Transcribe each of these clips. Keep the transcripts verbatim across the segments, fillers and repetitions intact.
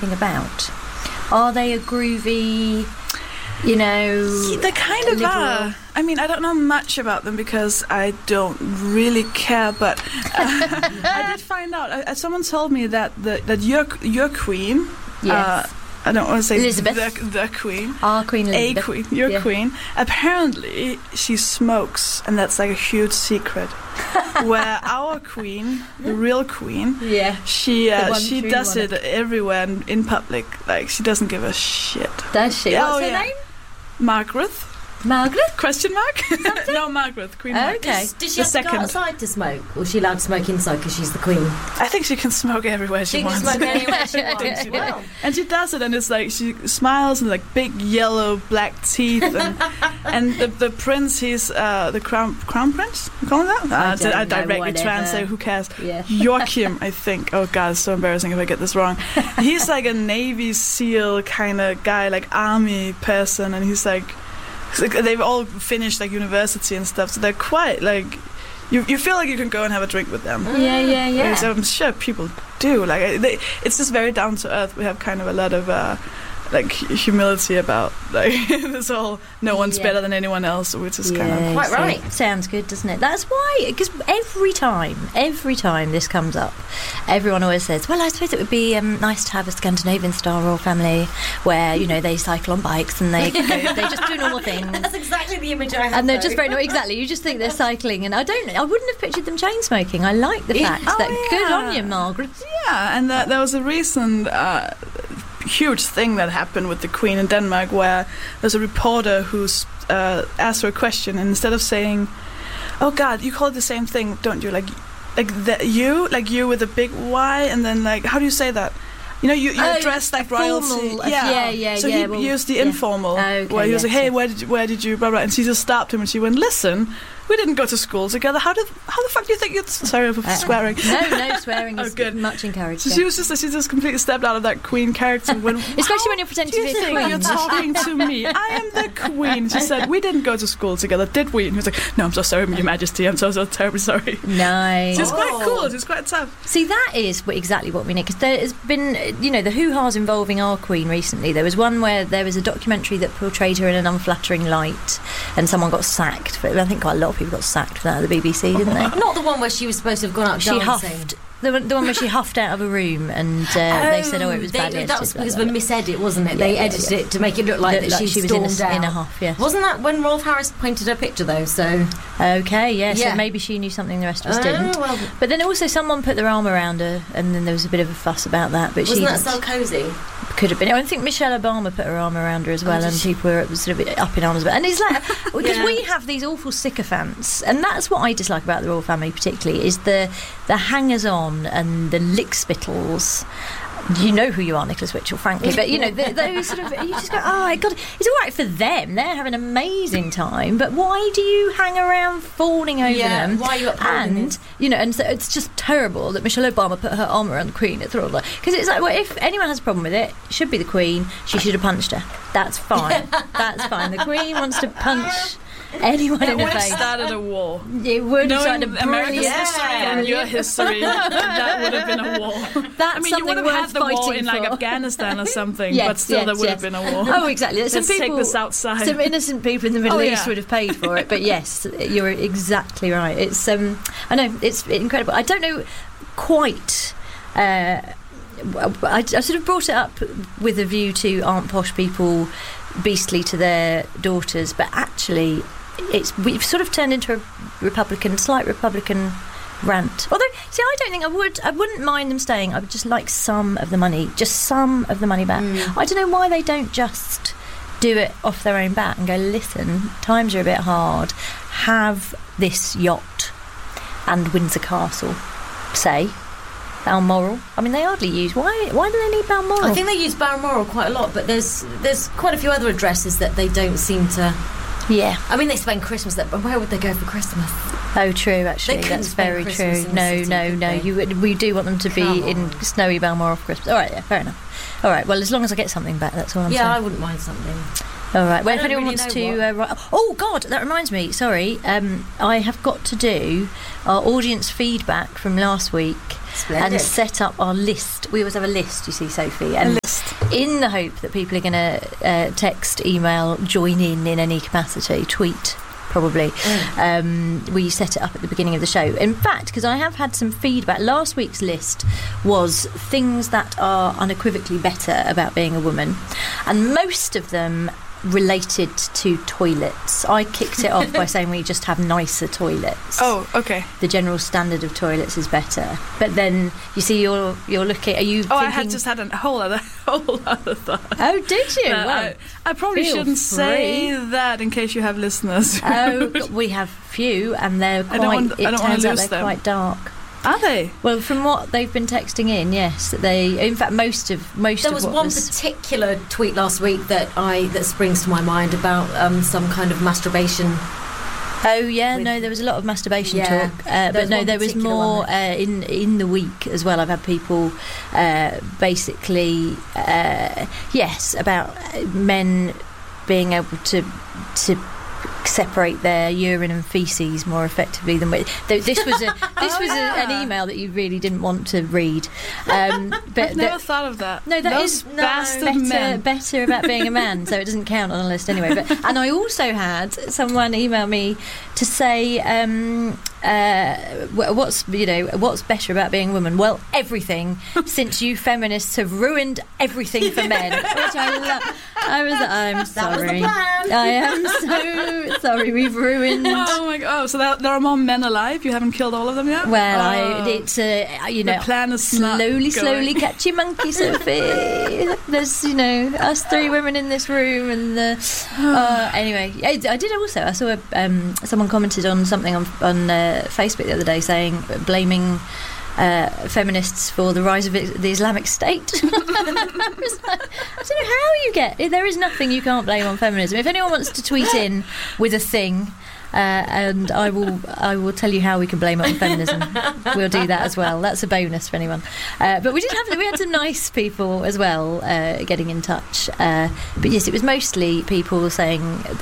anything about? Are they a groovy, you know... They kind of liberal? are. I mean, I don't know much about them because I don't really care, but uh, I did find out. Uh, someone told me that the, that your your queen... Yes. Uh, I don't want to say Elizabeth. The, the queen. Our Queen Elizabeth. A queen. Your Yeah. queen. Apparently, she smokes, and that's like a huge secret. Where our queen, the real queen, Yeah. she uh, The one she true does monarch. it everywhere in, in public. Like, she doesn't give a shit. Does she? Oh, What's her yeah. name? Margaret? Margaret? Question mark? No, Margaret. Queen Margaret. Okay. Does, does she The have to second. go outside to smoke? Or is she allowed to smoke inside because she's the queen? I think she can smoke everywhere she, She can wants. smoke anywhere she I think wants. she Wow. does. And she does it, and it's like she smiles and like big yellow black teeth, and and the, the prince, he's uh, the crown crown prince. You call him that? I Uh, don't I know, directly whatever. translate. Who cares? Yeah. Joachim, I think. Oh god, it's so embarrassing if I get this wrong. He's like a Navy SEAL kind of guy, like army person, and he's like. Like, they've all finished like university and stuff, so they're quite like you. You feel like you can go and have a drink with them. Yeah, yeah, yeah. Whereas I'm sure people do. Like they, it's just very down to earth. We have kind of a lot of uh, like humility about like this whole no one's Yeah. better than anyone else, which is kind of Yeah, Quite so- right. Sounds good, doesn't it? That's why, because every time, every time this comes up, everyone always says, well, I suppose it would be um, nice to have a Scandinavian-style royal family where, you know, they cycle on bikes and they go, they just do normal things. That's exactly the image I have. And they're though. just very, no, exactly, you just think they're cycling. And I don't, I wouldn't have pictured them chain smoking. I like the fact Oh, that, good yeah. on you, Margaret. yeah. And that, there was a recent uh, huge thing that happened with the Queen in Denmark, where there's a reporter who's uh, asked her a question, and instead of saying, "Oh God, you call it the same thing, don't you?" Like, like the, you, like you with a big Y, and then like, how do you say that? You know, you, you Oh, dress like a royalty. formal- yeah, yeah, So yeah, he well, used the yeah. informal, Okay, where he was yeah, like, "Hey, so- where did you, where did you?" Blah blah. And she just stopped him, and she went, "Listen, we didn't go to school together. How did? How the fuck do you think it's?" Sorry for Uh, swearing. No, no, swearing Oh, is good. much encouraged. So yeah. she was just she just completely stepped out of that queen character. When, Especially when you're pretending do to you be a think queen. you're talking to me? I am the queen. She said, "We didn't go to school together, did we?" And he was like, "No, I'm so sorry, Your Majesty. I'm so so terribly sorry." Nice. She's quite Oh. cool. She's quite tough. See, that is what, exactly what we need, because there has been, you know, the hoo-has involving our Queen recently. There was one where there was a documentary that portrayed her in an unflattering light, and someone got sacked. For, I think quite a lot of people got sacked for that at the B B C, didn't they? Not the one where she was supposed to have gone out She dancing. huffed. The one, the one where she huffed out of a room, and uh, they said, "Oh, it was they- badly edited." That was because blah, of a blah, misedit, wasn't it? Yeah, they yeah, edited yeah. it to make it look like Looked that like she, she was in a, stormed out. in a huff. Yes. Wasn't that when Rolf Harris painted her picture though? So Okay. Yes. Yeah. So maybe she knew something the rest of us Oh, didn't. well. But then also someone put their arm around her, and then there was a bit of a fuss about that. But Wasn't she that didn't. Sarkozy? Could have been. I think Michelle Obama put her arm around her as well, did and she? people were sort of up in arms about it. And it's like, because Yeah. we have these awful sycophants, and that's what I dislike about the royal family particularly, is the the hangers-on and the lickspittles. You know who you are, Nicholas Witchell, frankly, but you know the, those sort of. You just go, oh my god, it's all right for them; they're having an amazing time. But why do you hang around fawning over Yeah, them? why are you upholding And it? you know, and so it's just terrible that Michelle Obama put her arm around the Queen. It's because it's like, well, if anyone has a problem with it, it should be the Queen. She should have punched her. That's fine. That's fine. The Queen wants to punch anyone It in the would have face. started a war. It would have Knowing started a America's brilliant. history and your history, that would have been a war. That's I mean, you would something have had worth the war fighting in like for. Afghanistan or something, Yes, but still yes, there would yes. have been a war. Oh, exactly. Some Let's take people, this outside. Some innocent people in the Middle Oh, East yeah. would have paid for it, but yes, you're exactly right. It's um, I know it's incredible. I don't know quite. Uh, I, I sort of brought it up with a view to aren't posh people beastly to their daughters, but actually, it's we've sort of turned into a Republican, slight Republican rant. Although, see, I don't think I would. I wouldn't mind them staying. I would just like some of the money, just some of the money back. Mm. I don't know why they don't just do it off their own bat and go, listen, times are a bit hard. Have this yacht and Windsor Castle, say. Balmoral. I mean, they hardly use. Why? Why do they need Balmoral? I think they use Balmoral quite a lot, but there's there's quite a few other addresses that they don't seem to. Yeah. I mean, they spend Christmas there, but where would they go for Christmas? Oh, true. Actually, They couldn't that's spend very Christmas true. in the No, city, no, could no. they? You would- we do want them to be Come in on. snowy Balmoral for Christmas. All right, yeah, fair enough. All right. Well, as long as I get something back, that's all I'm yeah, I saying. wouldn't mind something. All right. Well, I if don't anyone really wants know to, uh, write, oh God, that reminds me. Sorry, um, I have got to do our audience feedback from last week Splendid. and set up our list. We always have a list, you see, Sophie, A and list. in the hope that people are going to uh, text, email, join in in any capacity, tweet. Probably. Mm. Um, we set it up at the beginning of the show. In fact, because I have had some feedback. Last week's list was things that are unequivocally better about being a woman, and most of them related to toilets. I kicked it off by saying we just have nicer toilets. Oh, okay. The general standard of toilets is better. But then you see, you're you're looking. Are you? Oh, thinking, I had just had a whole other whole other thought. Oh, did you? Well, I, I probably feel shouldn't free. say that in case you have listeners. Oh, we have few, and they're quite. I don't want, it I don't want turns to out lose they're them. quite dark. Are they? Well, from what they've been texting in, yes, they. In fact, most of most There of was what one was, particular tweet last week that I that springs to my mind about um, some kind of masturbation. Oh yeah, with- no, there was a lot of masturbation Yeah, talk, uh, there but was no, one there was particular more one uh, in in the week as well. I've had people uh, basically, uh, yes, about men being able to to. separate their urine and faeces more effectively than we. Th- this was a this Oh, was yeah. a, an email that you really didn't want to read. Um, but I've never the- thought of that. no, that Those is no, bastard better, men. better about being a man, so it doesn't count on a list anyway. But and I also had someone email me to say, um, uh, wh- what's you know what's better about being a woman? Well, everything, since you feminists have ruined everything for men, which I love. I was, I'm That was the sorry. plan. I am so sorry. We've ruined. Oh my god! Oh, so there, there are more men alive. You haven't killed all of them yet. Well, Oh. I, it's uh, you know The plan is not slowly, going. slowly catch your monkey, Sophie. There's you know us three women in this room, and the, uh, anyway, I, I did also. I saw a, um, someone commented on something on on uh, Facebook the other day saying blaming. Uh, feminists for the rise of it, the Islamic State. I, was like, I don't know how you get. There is nothing you can't blame on feminism. If anyone wants to tweet in with a thing, uh, and I will, I will tell you how we can blame it on feminism. We'll do that as well. That's a bonus for anyone. Uh, but we did have we had some nice people as well uh, getting in touch. Uh, but yes, it was mostly people saying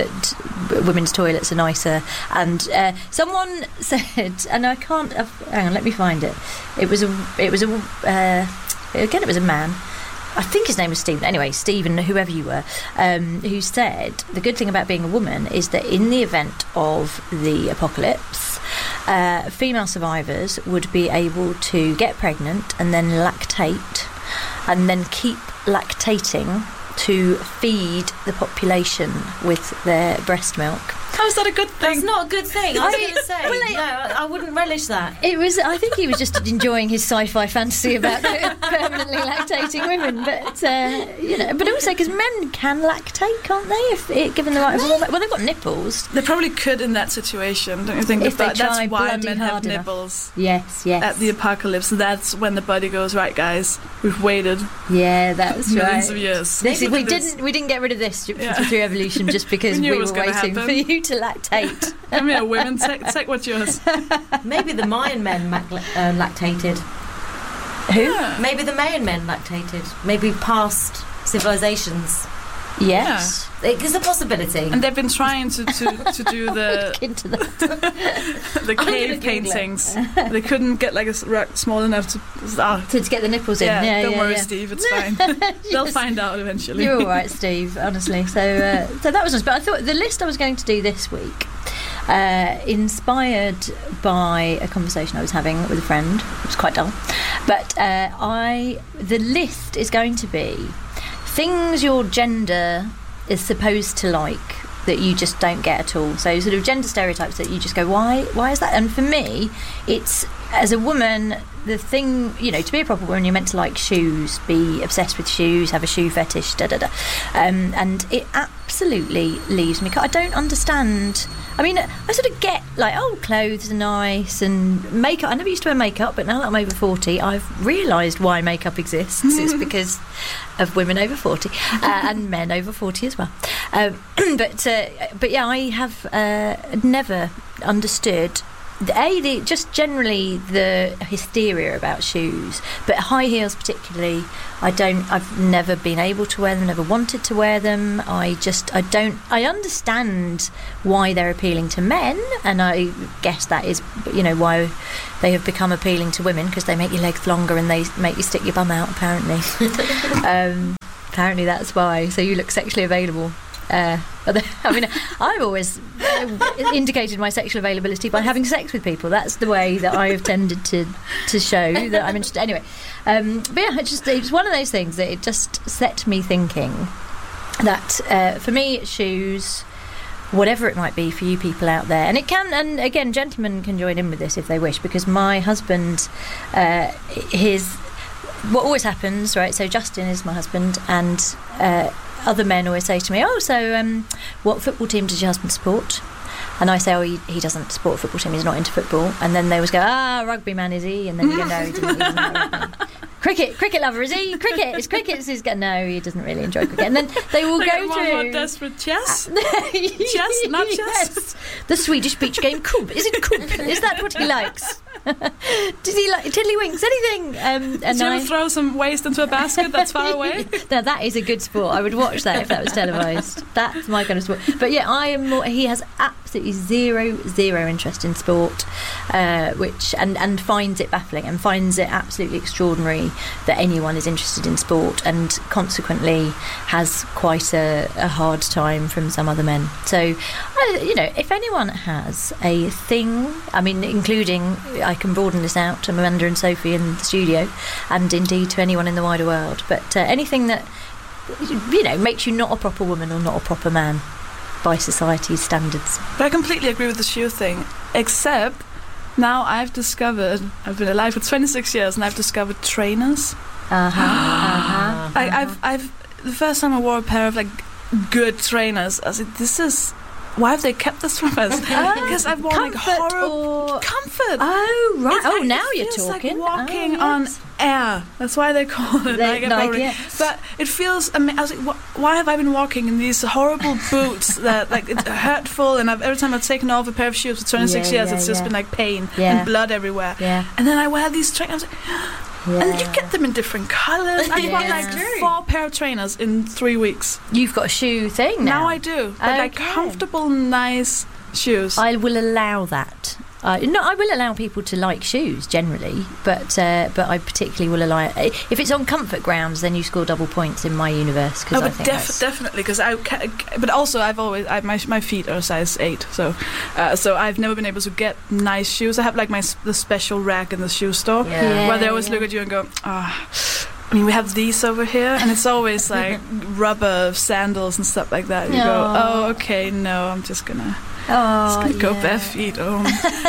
that women's toilets are nicer. And uh, someone said, and I can't. Uh, hang on, let me find it. It was a. It was a. Uh, again, it was a man. I think his name was Stephen. Anyway, Stephen, whoever you were, um, who said the good thing about being a woman is that in the event of the apocalypse, uh, female survivors would be able to get pregnant and then lactate, and then keep lactating to feed the population with their breast milk. How is that a good thing? That's not a good thing. I was I- going to say. well, I- no, I I wouldn't relish that. It was. I think he was just enjoying his sci-fi fantasy about permanently lactating women, but uh, you know, but also because men can lactate, can't they? If it, given the right hormone, well, they've got nipples. They probably could in that situation, don't you think? If they that, try that's why bloody men have hard enough. nipples Yes, yes. at the apocalypse. That's when the body goes, right, guys, we've waited yeah, that's millions right. of years. This, Look we at this. didn't. We didn't get rid of this through Yeah. through evolution just because We knew we, it was were gonna waiting happen. for you to lactate. Come here, women, take, take what's yours. Maybe the Mayan men mac- uh, lactated. Who? Yeah. Maybe the Mayan men lactated. Maybe past civilizations. Yes. It's a possibility. And they've been trying to, to, to do the Look into that. the gonna cave Google it. paintings. They couldn't get like a s- rock small enough to. Ah, To, to get the nipples in. yeah, Yeah, don't yeah, worry, yeah. Steve. It's fine. They'll Yes. find out eventually. You're all right, Steve. Honestly, so uh, so that was nice. But I thought the list I was going to do this week, uh, inspired by a conversation I was having with a friend. It was quite dull, but uh, I the list is going to be things your gender is supposed to like that you just don't get at all. So sort of gender stereotypes that you just go, why? Why is that? And for me, it's as a woman. The thing, you know, to be a proper woman, you're meant to like shoes, be obsessed with shoes, have a shoe fetish, da da da. Um, and it absolutely leaves me. I don't understand. I mean, I sort of get like, oh, clothes are nice and makeup. I never used to wear makeup, but now that I'm over forty, I've realised why makeup exists. It's because of women over forty uh, and men over forty as well. Um, but uh, but yeah, I have uh, never understood. A, the, just generally the hysteria about shoes, but high heels particularly. I don't. I've never been able to wear them. Never wanted to wear them. I just. I don't. I understand why they're appealing to men, and I guess that is, you know, why they have become appealing to women because they make your legs longer and they make you stick your bum out. Apparently. um, apparently that's why. So you look sexually available. Uh, I mean, I've always indicated my sexual availability by having sex with people. That's the way that I have tended to to show that I'm interested. Anyway, um, but yeah, it's just it's one of those things that it just set me thinking that uh, for me, it's shoes. Whatever it might be for you people out there, and it can, and again, gentlemen can join in with this if they wish, because my husband, uh, his, what always happens, right? So Justin is my husband, and uh, other men always say to me, "Oh, so um, what football team does your husband support?" And I say, "Oh, he, he doesn't support a football team. He's not into football." And then they always go, "Ah, rugby man, is he?" And then you go, "No, he doesn't." He doesn't rugby. Cricket, cricket lover, is he? Cricket, it's cricket. He's got no, he doesn't really enjoy cricket. And then they will like go one through. more desperate chess, chess, not chess. Yes. The Swedish beach game Coop. Is it Coop? Is that what he likes? Does he like tiddlywinks? Anything? Um, and Did you I, ever throw some waste into a basket that's far away? Now that is a good sport. I would watch that if that was televised. That's my kind of sport. But yeah, I am more. He has absolutely zero, zero interest in sport, uh, which and and finds it baffling and finds it absolutely extraordinary that anyone is interested in sport, and consequently has quite a, a hard time from some other men. So, uh, you know, if anyone has a thing, I mean, including, I can broaden this out to Amanda and Sophie in the studio, and indeed to anyone in the wider world, but uh, anything that, you know, makes you not a proper woman or not a proper man by society's standards. But I completely agree with the shoe thing, except now I've discovered, I've been alive for twenty-six years, and I've discovered trainers. Uh-huh, uh-huh. I, I've, I've, the first time I wore a pair of like good trainers, I was like, this is, why have they kept this from us? Because I've worn like Comfort horrible or- comfort. Oh, right. It's Oh, like- now it you're feels talking. Like walking Oh, on yes. air. That's why they call it They- Nike. Nike, Nike yes. But it feels. Ama- I was like, wh- why have I been walking in these horrible boots that like it's hurtful? And I've, every time I've taken off a pair of shoes for twenty-six Yeah, years, yeah, it's just yeah. been like pain Yeah. and blood everywhere. Yeah. And then I wear these trainers. Like, Yeah. and you get them in different colours. I Yeah. bought That's like true. four pair of trainers in three weeks. You've got a shoe thing now. Now I do. But like Okay. comfortable, nice shoes. I will allow that. Uh, no, I will allow people to like shoes generally, but uh, but I particularly will allow if it's on comfort grounds. Then you score double points in my universe because Oh, I but think def- that's, definitely because I. Ca- but also, I've always I, my my feet are size eight, so uh, so I've never been able to get nice shoes. I have like my s- the special rack in the shoe store Yeah. where they always yeah. look at you and go, ah. I mean, we have these over here, and it's always like rubber sandals and stuff like that. You go, Aw. oh, okay, no, I'm just gonna, Oh, just gonna go yeah. bare feet. Oh.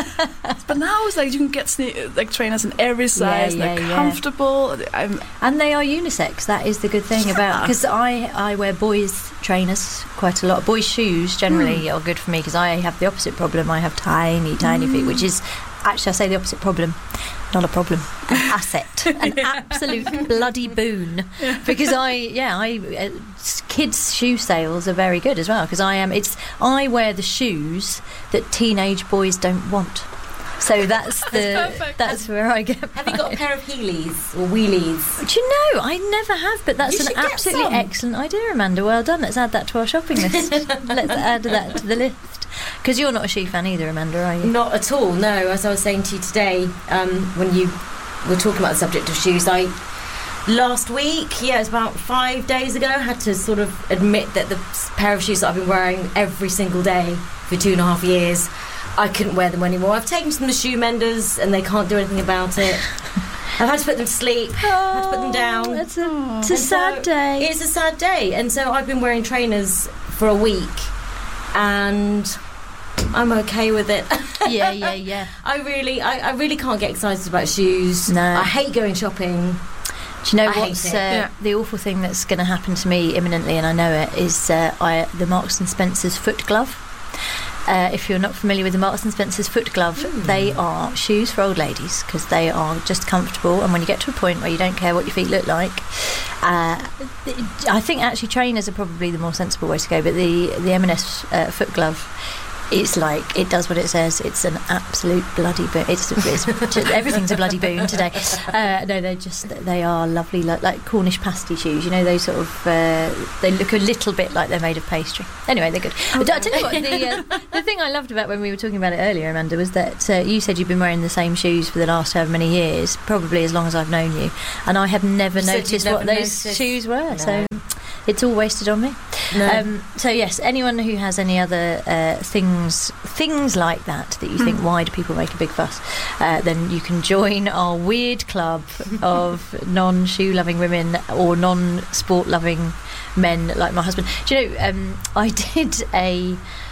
But now it's like you can get sne- like trainers in every size. Yeah, they're yeah, yeah. comfortable. I'm, And they are unisex. That is the good thing about because I I wear boys trainers quite a lot. Boys shoes generally Hmm. are good for me because I have the opposite problem. I have tiny tiny feet, which is actually I say the opposite problem. Not a problem, an asset, an absolute bloody boon. Because I, yeah, I uh, s- kids' shoe sales are very good as well. Because I am, it's I wear the shoes that teenage boys don't want. So that's the perfect. that's where I get. Have you my- got a pair of Heelys or wheelies? Do you know? I never have, but that's You an should get absolutely some. excellent idea, Amanda. Well done. Let's add that to our shopping list. Let's add that to the list. Because you're not a shoe fan either, Amanda, are you? Not at all, no. As I was saying to you today, um, when you were talking about the subject of shoes, I last week, yeah, it was about five days ago, had to sort of admit that the s- pair of shoes that I've been wearing every single day for two and a half years, I couldn't wear them anymore. I've taken them to shoe menders and they can't do anything about it. I've had to put them to sleep, had to put them down. It's a, it's a And sad so day. It's a sad day, and so I've been wearing trainers for a week, and I'm okay with it. yeah, yeah, yeah. I really, I, I really can't get excited about shoes. No. I hate going shopping. Do you know I hate what's it. uh, Yeah. the awful thing that's going to happen to me imminently, and I know it, is uh, I, the Marks and Spencer's foot glove. Uh, if you're not familiar with the Marks and Spencer's foot glove, they are shoes for old ladies because they are just comfortable. And when you get to a point where you don't care what your feet look like, uh, I think actually trainers are probably the more sensible way to go. But the the M and S uh, foot glove, it's like it does what it says. It's an absolute bloody boon. It's, it's everything's a bloody boon today. Uh, no, they're just they are lovely, like, like Cornish pasty shoes. You know, those sort of uh, they look a little bit like they're made of pastry. Anyway, they're good. But I tell you what, the uh, the thing I loved about when we were talking about it earlier, Amanda, was that uh, you said you've been wearing the same shoes for the last however many years, probably as long as I've known you, and I had never You said you'd noticed never what those noticed. shoes were. No. So it's all wasted on me. No. Um, so yes, anyone who has any other uh, things things like that that you think, why do people make a big fuss, uh, then you can join our weird club of non-shoe loving women or non-sport loving men like my husband. Do you know, um, I did a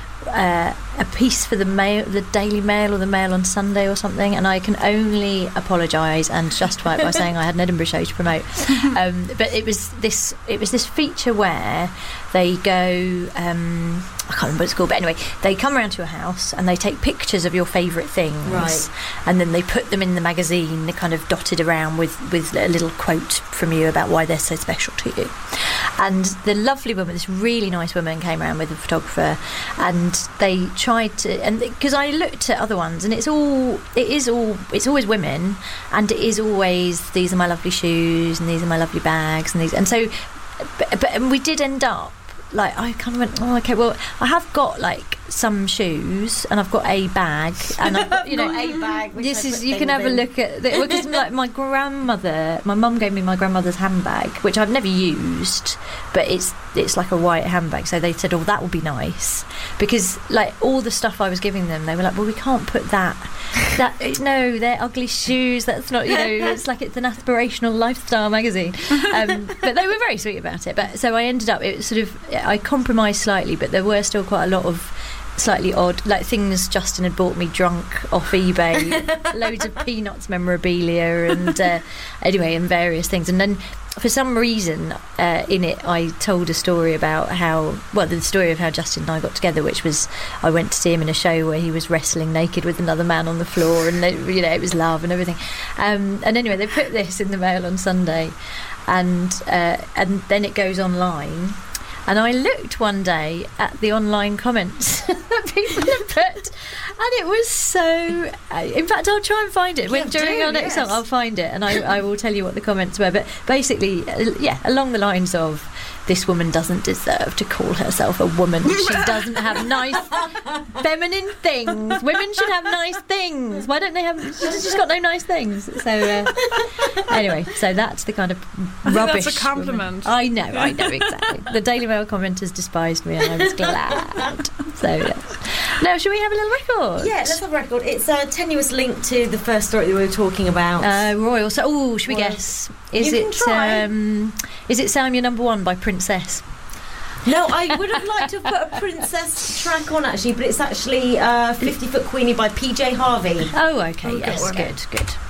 Uh, a piece for the Mail, the Daily Mail or the Mail on Sunday or something, and I can only apologise and justify it by saying I had an Edinburgh show to promote. Um, but it was this, it was this feature where they go, um, I can't remember what it's called, but anyway, they come around to your house and they take pictures of your favourite things, right, and then they put them in the magazine, kind of dotted around with with a little quote from you about why they're so special to you. And the lovely woman, this really nice woman, came around with a photographer, and they tried to, and because I looked at other ones, and it's all, it is all, it's always women, and it is always, these are my lovely shoes, and these are my lovely bags, and these, and so, but, but and we did end up, like, I kind of went, oh, okay, well, I have got, like, some shoes, and I've got a bag, and I've got, you know, a bag. This is, you can have in. a look at, the, because, like, my grandmother, my mum gave me my grandmother's handbag, which I've never used, but it's it's like a white handbag, so they said, oh, that would be nice, because, like, all the stuff I was giving them, they were like, well, we can't put that, that, no, they're ugly shoes, that's not, you know, it's like it's an aspirational lifestyle magazine, um, but they were very sweet about it. But so I ended up, it was sort of, I compromised slightly, but there were still quite a lot of slightly odd, like, things Justin had bought me drunk off eBay, loads of Peanuts memorabilia, and uh, anyway, and various things. And then for some reason uh, in it I told a story about how, well, the story of how Justin and I got together, which was I went to see him in a show where he was wrestling naked with another man on the floor, and it, you know, it was love and everything, um, and anyway they put this in the Mail on Sunday, and uh, and then it goes online. And I looked one day at the online comments that people had put, and it was so... In fact, I'll try and find it. Yeah, When, during do, our next yes. time, I'll find it, and I, I will tell you what the comments were. But basically, uh, yeah, along the lines of, this woman doesn't deserve to call herself a woman. She doesn't have nice feminine things. Women should have nice things. Why don't they have... She's just got no nice things. So, uh, anyway, so that's the kind of I think rubbish... that's a compliment. woman. I know, I know, exactly. The Daily Mail commenters despised me, and I was glad. So, yeah. Now, should we have a little record? Yeah, let's have a record. It's a tenuous link to the first story that we were talking about. Uh, Royal. So, oh, should we Royal. guess? Is You can it try. um, is it Sam You're Number One by Princess? No, I would have liked to have put a Princess track on, actually, but it's actually uh, fifty Foot Queenie by P J Harvey. Oh, okay, Oh, good yes, one. good, good.